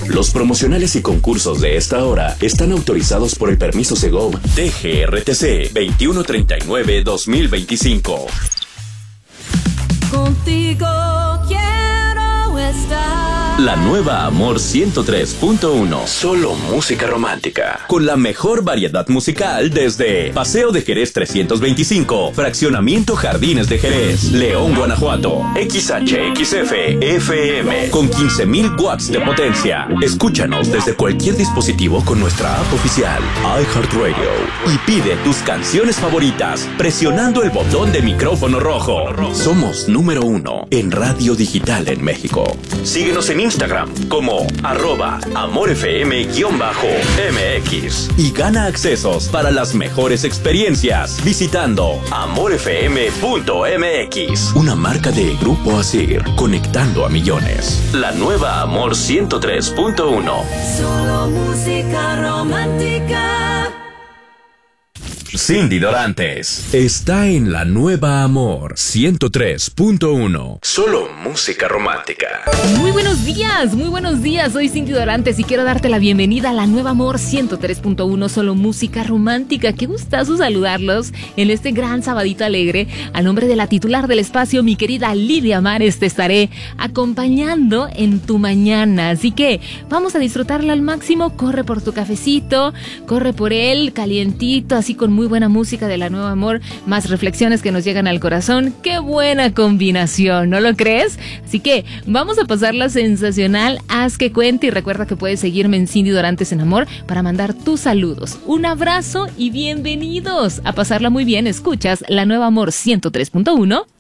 Los promocionales y concursos de esta hora están autorizados por el permiso Segov TGRTC 2139-2025. Contigo quiero estar. La nueva Amor 103.1. Solo música romántica. Con la mejor variedad musical desde Paseo de Jerez 325, Fraccionamiento Jardines de Jerez, León, Guanajuato. XHXF FM con 15,000 watts de potencia. Escúchanos desde cualquier dispositivo con nuestra app oficial iHeartRadio y pide tus canciones favoritas presionando el botón de micrófono rojo. Somos número 1 en radio digital en México. Síguenos en Instagram como @amorfm_mx y gana accesos para las mejores experiencias visitando amorfm.mx. Una marca de Grupo Asir, conectando a millones. La nueva Amor 103.1. Solo música romántica. Cindy Dorantes está en la nueva Amor 103.1. Solo música romántica. Muy buenos días, soy Cindy Dorantes y quiero darte la bienvenida a la nueva Amor 103.1, solo música romántica. Qué gustazo saludarlos en este gran sabadito alegre. A nombre de la titular del espacio, mi querida Lidia Mares, te estaré acompañando en tu mañana. Así que vamos a disfrutarla al máximo. Corre por tu cafecito, corre por él calientito, así con muy buena música de la nueva Amor, más reflexiones que nos llegan al corazón. ¡Qué buena combinación! ¿No lo crees? Así que vamos a pasarla sensacional. Haz que cuente y recuerda que puedes seguirme en Cindy Dorantes en Amor para mandar tus saludos. Un abrazo y bienvenidos a pasarla muy bien. Escuchas la nueva Amor 103.1.